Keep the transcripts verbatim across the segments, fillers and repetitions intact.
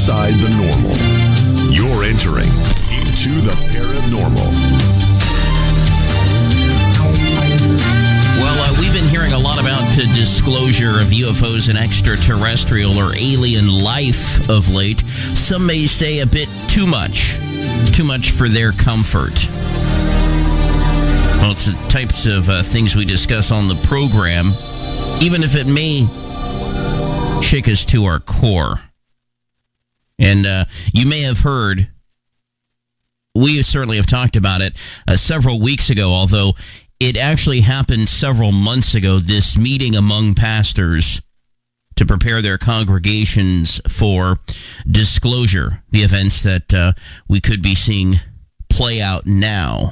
outside the normal. You're entering into the paranormal. Well, uh, we've been hearing a lot about the disclosure of U F Os and extraterrestrial or alien life of late. Some may say a bit too much. Too much for their comfort. Well, it's the types of uh, things we discuss on the program, even if it may shake us to our core. And uh, you may have heard, we certainly have talked about it uh, several weeks ago, although it actually happened several months ago, this meeting among pastors to prepare their congregations for disclosure, the events that uh, we could be seeing play out now.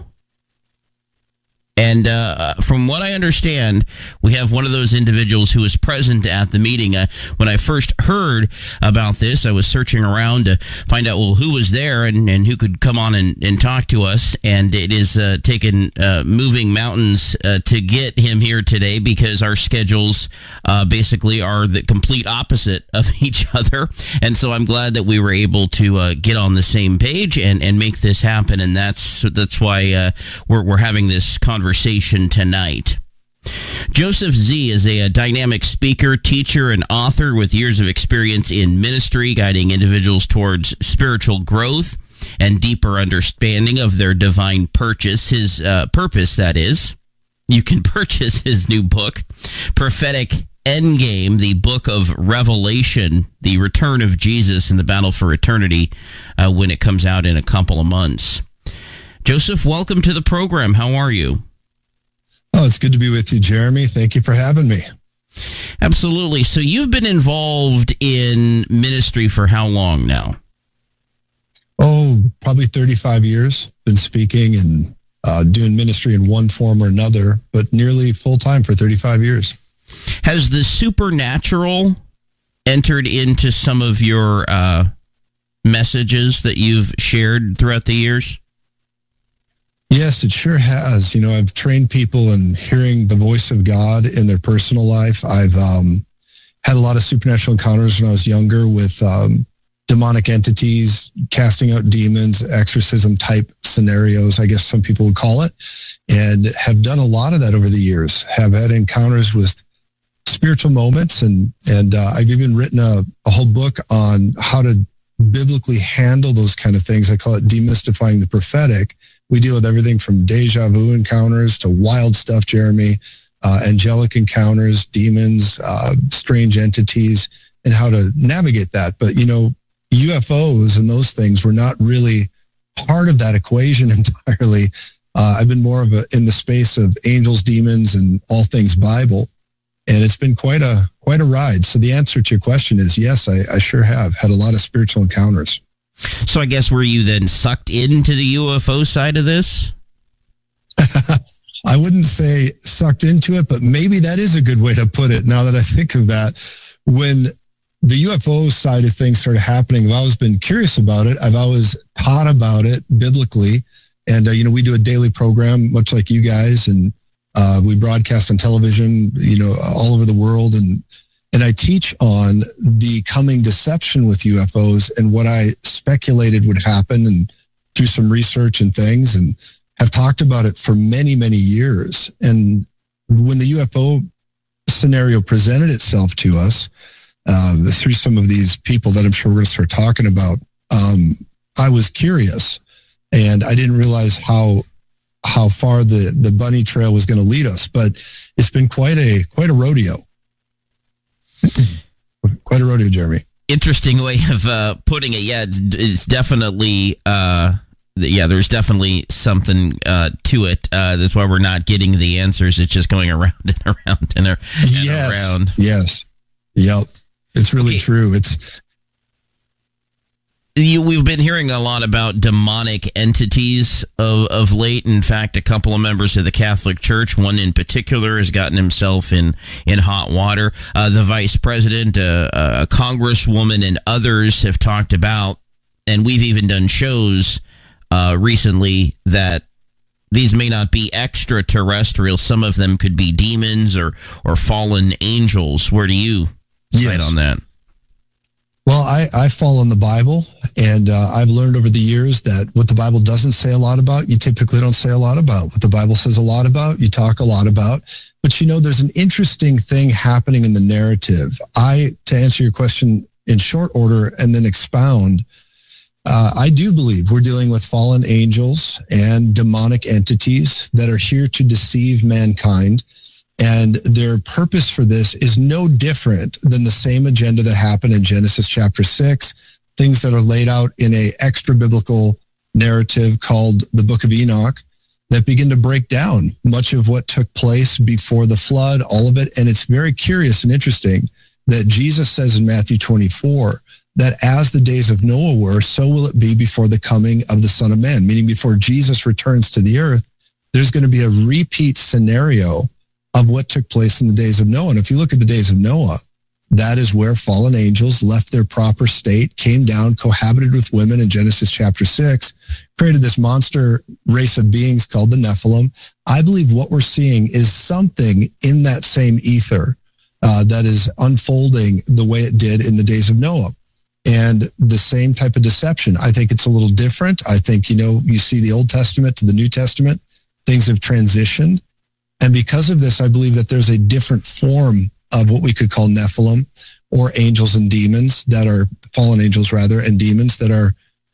And uh, from what I understand, we have one of those individuals who was present at the meeting. Uh, when I first heard about this, I was searching around to find out, well, who was there and, and who could come on and, and talk to us. And it is uh, taken uh, moving mountains uh, to get him here today because our schedules uh, basically are the complete opposite of each other. And so I'm glad that we were able to uh, get on the same page and, and make this happen. And that's that's why uh, we're, we're having this conversation. Conversation tonight. Joseph Z is a, a dynamic speaker, teacher, and author with years of experience in ministry, guiding individuals towards spiritual growth and deeper understanding of their divine purchase, his uh, purpose, that is. You can purchase his new book, Prophetic Endgame, the Book of Revelation, the Return of Jesus and the Battle for Eternity, uh, when it comes out in a couple of months. Joseph, welcome to the program. How are you? Oh, it's good to be with you, Jeremy. Thank you for having me. Absolutely. So you've been involved in ministry for how long now? Oh, probably thirty-five years. Been speaking and uh, doing ministry in one form or another, but nearly full-time for thirty-five years. Has the supernatural entered into some of your uh, messages that you've shared throughout the years? Yes, it sure has. You know, I've trained people in hearing the voice of God in their personal life. I've um, had a lot of supernatural encounters when I was younger with um, demonic entities, casting out demons, exorcism type scenarios, I guess some people would call it, and have done a lot of that over the years. Have had encounters with spiritual moments, and and uh, I've even written a, a whole book on how to biblically handle those kind of things. I call it Demystifying the Prophetic. We deal with everything from deja vu encounters to wild stuff, Jeremy, uh, angelic encounters, demons, uh, strange entities, and how to navigate that. But, you know, U F Os and those things were not really part of that equation entirely. Uh, I've been more of a in the space of angels, demons, and all things Bible. And it's been quite a quite a ride. So the answer to your question is yes, I, I sure have had a lot of spiritual encounters. So I guess were you then sucked into the U F O side of this? I wouldn't say sucked into it, but maybe that is a good way to put it now that I think of that. When the U F O side of things started happening, I've always been curious about it. I've always taught about it biblically. And, uh, you know, we do a daily program, much like you guys, and uh, we broadcast on television, you know, all over the world. And And I teach on the coming deception with U F Os and what I speculated would happen, and through some research and things, and have talked about it for many, many years. And when the U F O scenario presented itself to us uh, through some of these people that I'm sure we're going to start talking about, um, I was curious, and I didn't realize how how far the, the bunny trail was going to lead us. But it's been quite a quite a rodeo. Quite a rodeo, Jeremy. Interesting way of uh, putting it. Yeah, it's, it's definitely, uh, yeah, there's definitely something uh, to it. Uh, that's why we're not getting the answers. It's just going around and around and, and yes. around. Yes. Yep. It's really okay. True. It's You, we've been hearing a lot about demonic entities of, of late. In fact, a couple of members of the Catholic Church, one in particular, has gotten himself in, in hot water. Uh, the vice president, uh, a congresswoman, and others have talked about, and we've even done shows uh, recently, that these may not be extraterrestrial. Some of them could be demons or, or fallen angels. Where do you cite yes. on that? Well, I, I fall on the Bible, and uh, I've learned over the years that what the Bible doesn't say a lot about, you typically don't say a lot about. What the Bible says a lot about, you talk a lot about. But, you know, there's an interesting thing happening in the narrative. I, to answer your question in short order and then expound, uh, I do believe we're dealing with fallen angels and demonic entities that are here to deceive mankind. And their purpose for this is no different than the same agenda that happened in Genesis chapter six, things that are laid out in a extra biblical narrative called the Book of Enoch that begin to break down much of what took place before the flood, all of it. And it's very curious and interesting that Jesus says in Matthew twenty-four that as the days of Noah were, so will it be before the coming of the Son of Man, meaning before Jesus returns to the earth, there's going to be a repeat scenario of what took place in the days of Noah. And if you look at the days of Noah, that is where fallen angels left their proper state, came down, cohabited with women in Genesis chapter six, created this monster race of beings called the Nephilim. I believe what we're seeing is something in that same ether uh, that is unfolding the way it did in the days of Noah. And the same type of deception. I think it's a little different. I think, you know, you see the Old Testament to the New Testament, things have transitioned. And because of this, I believe that there's a different form of what we could call Nephilim or angels and demons that are fallen angels rather and demons that are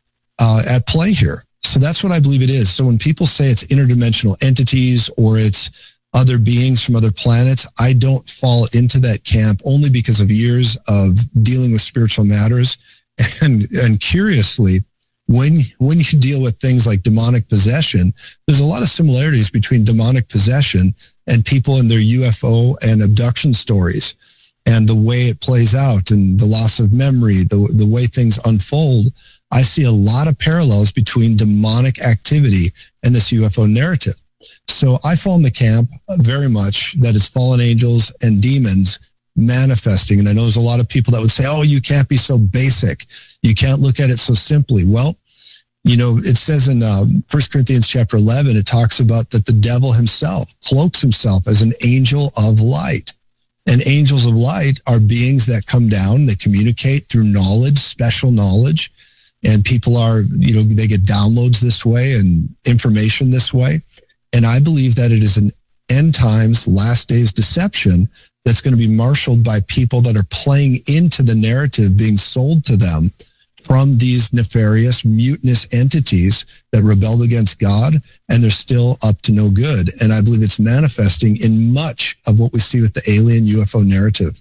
uh, at play here. So that's what I believe it is. So when people say it's interdimensional entities or it's other beings from other planets, I don't fall into that camp only because of years of dealing with spiritual matters. And, and curiously, When when you deal with things like demonic possession, there's a lot of similarities between demonic possession and people in their U F O and abduction stories and the way it plays out and the loss of memory, the, the way things unfold. I see a lot of parallels between demonic activity and this U F O narrative. So I fall in the camp very much that it's fallen angels and demons manifesting. And I know there's a lot of people that would say, oh, you can't be so basic. You can't look at it so simply. Well, you know, it says in um, First Corinthians chapter eleven, it talks about that the devil himself cloaks himself as an angel of light. And angels of light are beings that come down, they communicate through knowledge, special knowledge. And people are, you know, they get downloads this way and information this way. And I believe that it is an end times, last days deception that's going to be marshaled by people that are playing into the narrative being sold to them from these nefarious, mutinous entities that rebelled against God, and they're still up to no good. And I believe it's manifesting in much of what we see with the alien U F O narrative.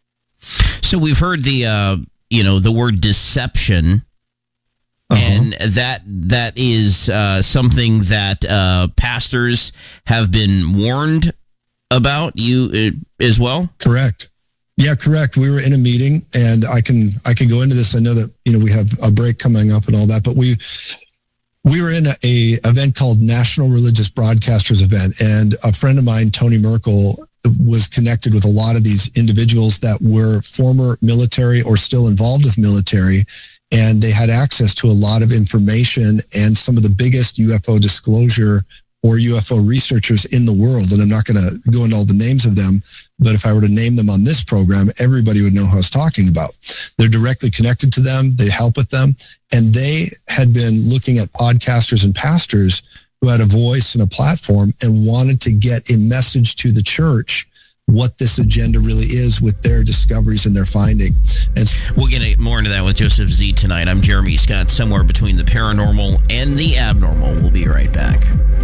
So we've heard the, uh, you know, the word deception. Uh-huh. And that that is uh, something that uh, pastors have been warned about, you uh, as well? Correct. Yeah, correct. We were in a meeting, and I can I can go into this. I know that, you know, we have a break coming up and all that, but we we were in a, a event called National Religious Broadcasters Event, and a friend of mine, Tony Merkel, was connected with a lot of these individuals that were former military or still involved with military, and they had access to a lot of information and some of the biggest U F O disclosure or U F O researchers in the world. And I'm not going to go into all the names of them, but if I were to name them on this program, everybody would know who I was talking about. They're directly connected to them. They help with them. And they had been looking at podcasters and pastors who had a voice and a platform and wanted to get a message to the church what this agenda really is with their discoveries and their finding. And we'll get more into that with Joseph Z tonight. I'm Jeremy Scott, somewhere between the paranormal and the abnormal. We'll be right back.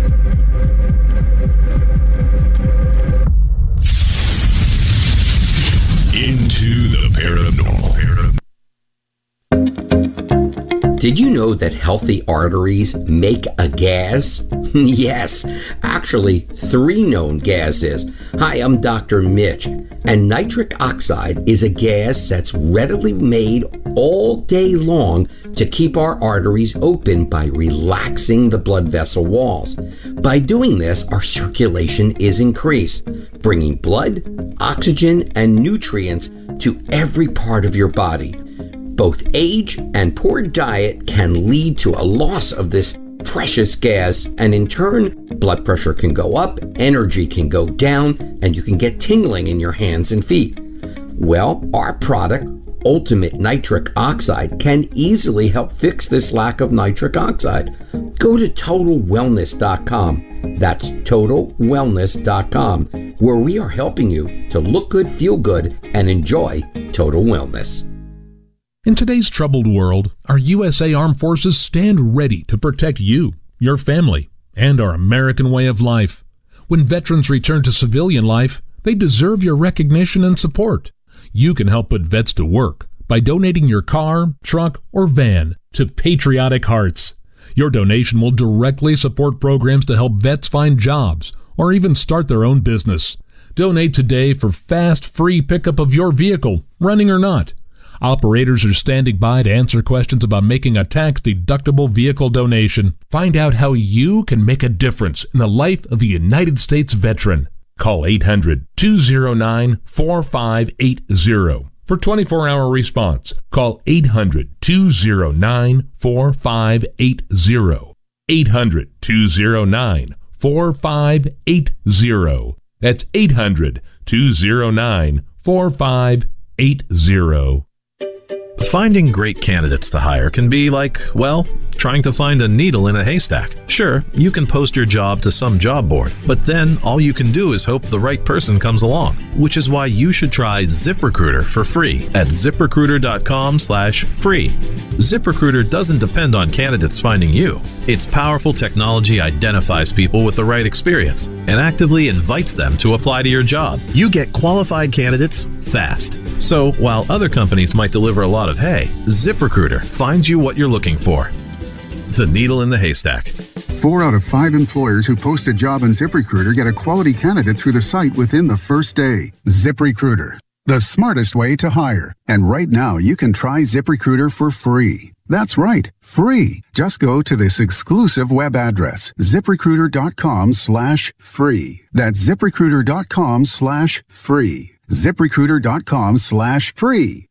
Into the paranormal. Did you know that healthy arteries make a gas? Yes, actually three known gases. Hi, I'm Doctor Mitch, and nitric oxide is a gas that's readily made all day long to keep our arteries open by relaxing the blood vessel walls. By doing this, our circulation is increased, bringing blood, oxygen, and nutrients to every part of your body. Both age and poor diet can lead to a loss of this precious gas, and in turn, blood pressure can go up, energy can go down, and you can get tingling in your hands and feet. Well, our product, Ultimate Nitric Oxide can easily help fix this lack of nitric oxide. Go to total wellness dot com. That's total wellness dot com, where we are helping you to look good, feel good, and enjoy total wellness. In today's troubled world, our U S A Armed Forces stand ready to protect you, your family, and our American way of life. When veterans return to civilian life, they deserve your recognition and support. You can help put vets to work by donating your car, truck, or van to Patriotic Hearts. Your donation will directly support programs to help vets find jobs or even start their own business. Donate today for fast, free pickup of your vehicle, running or not. Operators are standing by to answer questions about making a tax-deductible vehicle donation. Find out how you can make a difference in the life of a United States veteran. Call eight hundred, two oh nine, four five eight oh for twenty-four hour response. Call eight hundred, two oh nine, four five eight oh. eight hundred, two oh nine, four five eight oh. That's eight hundred, two oh nine, four five eight oh. Finding great candidates to hire can be like, well, trying to find a needle in a haystack. Sure, you can post your job to some job board, but then all you can do is hope the right person comes along, which is why you should try ZipRecruiter for free at ZipRecruiter.com slash free. ZipRecruiter doesn't depend on candidates finding you. Its powerful technology identifies people with the right experience and actively invites them to apply to your job. You get qualified candidates fast. So while other companies might deliver a lot of hay, ZipRecruiter finds you what you're looking for. The needle in the haystack. Four out of five employers who post a job on ZipRecruiter get a quality candidate through the site within the first day. ZipRecruiter, the smartest way to hire. And right now, you can try ZipRecruiter for free. That's right, free. Just go to this exclusive web address, ZipRecruiter.com slash free. That's ZipRecruiter.com slash free. ZipRecruiter.com slash free.